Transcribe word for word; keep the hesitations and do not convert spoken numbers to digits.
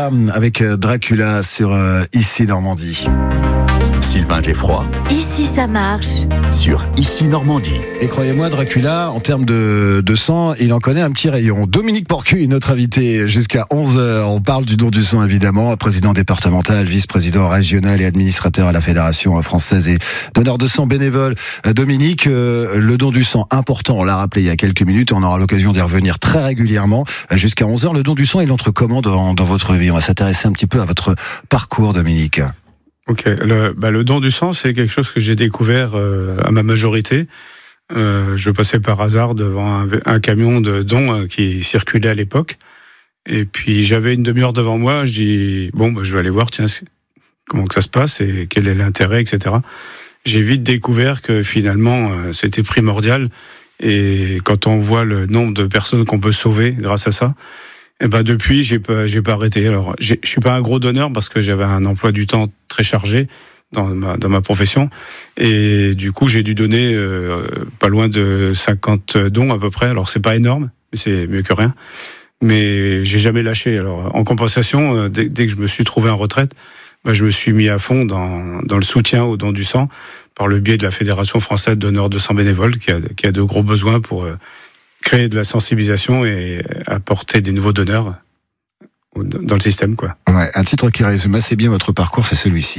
Dracula avec Dracula sur euh, Ici Normandie. Sylvain Geffroy. Ici ça marche. Sur Ici Normandie. Et croyez-moi, Dracula, en termes de, de sang, il en connaît un petit rayon. Dominique Porcuit, notre invité jusqu'à onze heures. On parle du don du sang, évidemment. Président départemental, vice-président régional et administrateur à la Fédération française et donneur de sang bénévole. Dominique, euh, le don du sang, important, on l'a rappelé il y a quelques minutes. On aura l'occasion d'y revenir très régulièrement. Jusqu'à onze heures, le don du sang, il entre comment dans, dans votre vie? On va s'intéresser un petit peu à votre parcours, Dominique. Ok, le, bah, le don du sang, c'est quelque chose que j'ai découvert euh, à ma majorité. Euh, je passais par hasard devant un, un camion de dons euh, qui circulait à l'époque. Et puis j'avais une demi-heure devant moi, je dis, bon, bah, je vais aller voir, tiens, comment que ça se passe et quel est l'intérêt, et cetera. J'ai vite découvert que finalement, euh, c'était primordial. Et quand on voit le nombre de personnes qu'on peut sauver grâce à ça, et ben depuis, j'ai pas, j'ai pas arrêté. Alors, je suis pas un gros donneur parce que j'avais un emploi du temps très chargé dans ma, dans ma profession. Et du coup, j'ai dû donner euh, pas loin de cinquante dons à peu près. Alors, c'est pas énorme, mais c'est mieux que rien. Mais j'ai jamais lâché. Alors, en compensation, euh, dès, dès que je me suis trouvé en retraite, ben, je me suis mis à fond dans, dans le soutien aux dons du sang par le biais de la Fédération française de donneurs de sang bénévoles qui a, qui a de gros besoins pour euh, créer de la sensibilisation et apporter des nouveaux donneurs dans le système, quoi. Ouais, un titre qui résume assez bien votre parcours, c'est celui-ci.